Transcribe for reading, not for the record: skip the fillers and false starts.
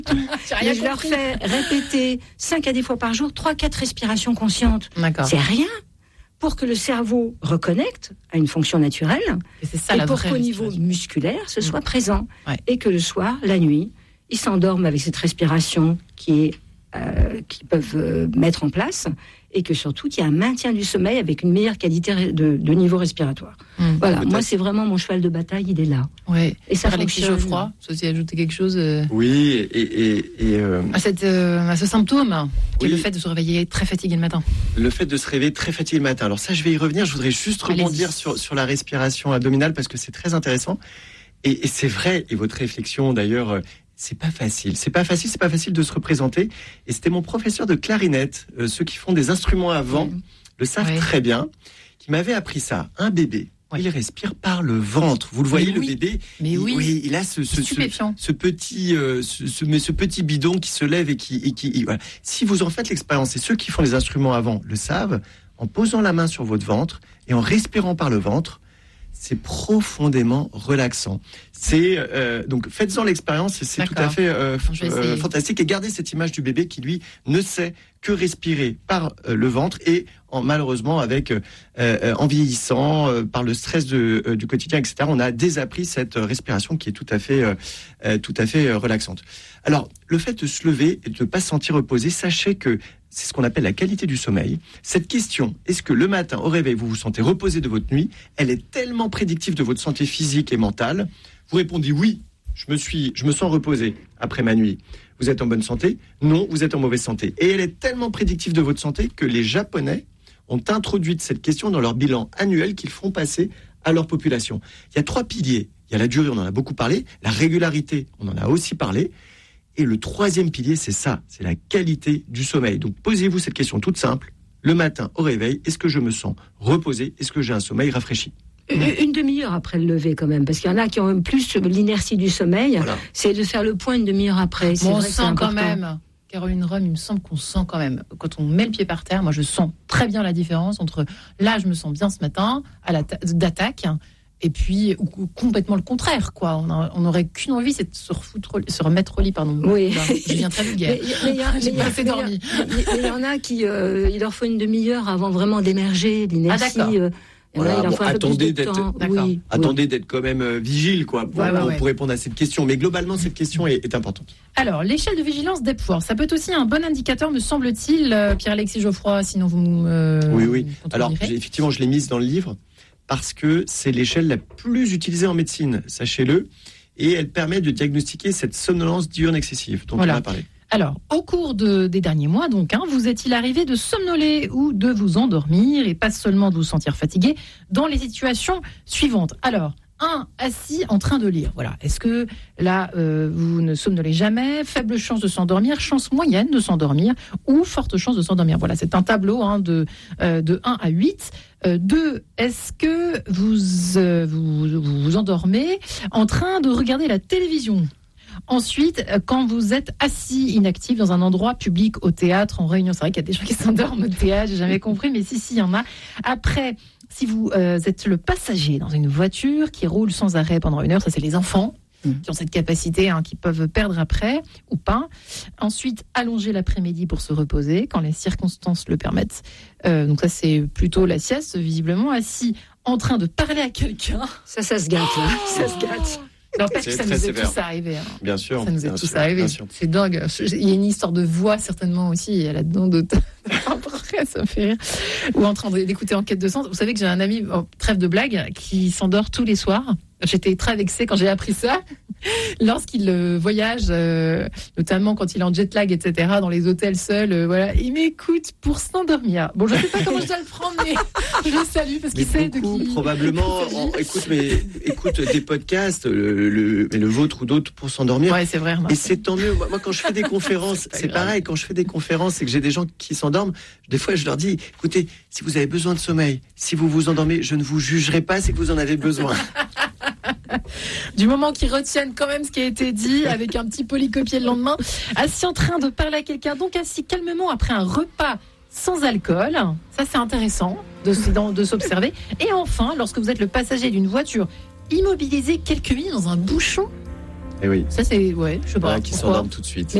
Mais je leur fais répéter 5 à 10 fois par jour 3-4 respirations conscientes. D'accord. C'est rien pour que le cerveau reconnecte à une fonction naturelle Et c'est ça, et la pour vraie qu'au niveau respiration. musculaire, ce soit présent. Ouais. Et que le soir, la nuit, ils s'endorment avec cette respiration qu'ils peuvent mettre en place et que surtout, il y a un maintien du sommeil avec une meilleure qualité de niveau respiratoire. Voilà, Peut-être. moi, c'est vraiment mon cheval de bataille, il est là. Ouais. Et ça Alexis fonctionne. Geoffroy, vous aussi ajouter quelque chose Oui, à ce symptôme, qui est Oui. le fait de se réveiller très fatigué le matin. le fait de se réveiller très fatigué le matin. Alors ça, je vais y revenir. Je voudrais juste rebondir Allez-y. sur la respiration abdominale parce que c'est très intéressant. Et c'est vrai, et votre réflexion d'ailleurs, c'est pas facile. C'est pas facile de se représenter. Et c'était mon professeur de clarinette, ceux qui font des instruments à vent, le savent Ouais. très bien, qui m'avait appris ça. Un bébé, Ouais. il respire par le ventre. Vous le voyez, Mais le oui. bébé, Mais oui. il a ce Stupéfiant. petit bidon qui se lève et qui voilà. Si vous en faites l'expérience, et ceux qui font les instruments avant le savent, en posant la main sur votre ventre et en respirant par le ventre, c'est profondément relaxant. C'est donc faites-en l'expérience, et c'est tout à D'accord. fait Je vais essayer. fantastique. Et gardez cette image du bébé qui lui ne sait que respirer par le ventre et malheureusement avec en vieillissant, par le stress du quotidien, etc. On a désappris cette respiration qui est tout à fait relaxante. Alors le fait de se lever et de ne pas se sentir reposé, sachez que c'est ce qu'on appelle la qualité du sommeil. Cette question, est-ce que le matin au réveil vous vous sentez reposé de votre nuit, elle est tellement prédictive de votre santé physique et mentale. Vous répondez oui, je me sens reposé après ma nuit. Vous êtes en bonne santé? Non, vous êtes en mauvaise santé. Et elle est tellement prédictive de votre santé que les Japonais ont introduit cette question dans leur bilan annuel qu'ils font passer à leur population. Il y a 3 piliers. Il y a la durée, on en a beaucoup parlé. La régularité, on en a aussi parlé. Et le 3e pilier, c'est ça, c'est la qualité du sommeil. Donc posez-vous cette question toute simple. Le matin au réveil, est-ce que je me sens reposé? Est-ce que j'ai un sommeil rafraîchi? Une demi-heure après le lever quand même, parce qu'il y en a qui ont plus l'inertie du sommeil, Voilà. c'est de faire le point une demi-heure après. C'est Bon, on vrai que c'est sent quand important. même, Caroline Rome, il me semble qu'on sent quand même, quand on met le pied par terre, moi je sens très bien la différence entre là je me sens bien ce matin, à d'attaque, et puis ou complètement le contraire, quoi. On n'aurait qu'une envie, c'est de se remettre au lit, pardon. Oui. Là, je viens très vulgaire. J'ai pas assez dormi. Mais il y en a qui, il leur faut une demi-heure avant vraiment d'émerger, l'inertie. Ah, d'accord. Il y en a, Voilà, il leur bon, faut un peu plus attendez de d'être- temps. D'accord. Oui, Attendez d'être quand même vigile, quoi, Ouais. pour répondre à cette question. Mais globalement, cette question est importante. Alors, l'échelle de vigilance d'Epworth, ça peut être aussi un bon indicateur, me semble-t-il, Pierre-Alexis Geoffroy, sinon vous Oui. me Alors, contredirez. effectivement, je l'ai mise dans le livre parce que c'est l'échelle la plus utilisée en médecine, sachez-le, et elle permet de diagnostiquer cette somnolence diurne excessive dont Voilà. on a parlé. Alors, au cours des derniers mois, donc, vous est-il arrivé de somnoler ou de vous endormir, et pas seulement de vous sentir fatigué, dans les situations suivantes? Alors, 1, assis en train de lire. Voilà. Est-ce que là, vous ne somnolez jamais? Faible chance de s'endormir, chance moyenne de s'endormir, ou forte chance de s'endormir? Voilà, c'est un tableau de 1 à 8. 2, est-ce que vous endormez en train de regarder la télévision? Ensuite, quand vous êtes assis, inactif, dans un endroit public, au théâtre, en réunion, c'est vrai qu'il y a des gens qui s'endorment au théâtre, j'ai jamais compris, mais si, il y en a. Après, si vous êtes le passager dans une voiture qui roule sans arrêt pendant 1 heure, ça c'est les enfants qui ont cette capacité, qui peuvent perdre après ou pas. Ensuite, allonger l'après-midi pour se reposer quand les circonstances le permettent. Donc ça c'est plutôt la sieste, visiblement. Assis en train de parler à quelqu'un. Ça se gâte, là. Ça se gâte. N'empêche que C'est ça très nous est sévère. tous arrivé. Bien sûr. Ça nous est bien tous sûr, arrivé. bien sûr. C'est dingue. Il y a une histoire de voix certainement aussi là-dedans. Après, ça me fait rire. Ou en train d'écouter Enquête de sens. Vous savez que j'ai un ami, trêve de blague, qui s'endort tous les soirs. J'étais très vexée quand j'ai appris ça. Lorsqu'il voyage, notamment quand il est en jet lag, etc., dans les hôtels seuls, voilà, il m'écoute pour s'endormir. Bon, je ne sais pas comment je dois le prendre, mais je le salue parce qu'il sait de qui. Probablement, écoute des podcasts, le vôtre ou d'autres pour s'endormir. Ouais, c'est vrai. Et c'est tant mieux. Moi, quand je fais des conférences, c'est pareil. Quand je fais des conférences et que j'ai des gens qui s'endorment, des fois, je leur dis, écoutez, si vous avez besoin de sommeil, si vous vous endormez, je ne vous jugerai pas, c'est que vous en avez besoin. Du moment qu'ils retiennent quand même ce qui a été dit, avec un petit polycopier le lendemain, assis en train de parler à quelqu'un, donc assis calmement après un repas sans alcool, ça c'est intéressant de s'observer. Et enfin, lorsque vous êtes le passager d'une voiture immobilisé quelques minutes dans un bouchon, Et oui. Ça, c'est, ouais, je sais pas. Voilà, qui pourquoi. s'endorment tout de suite.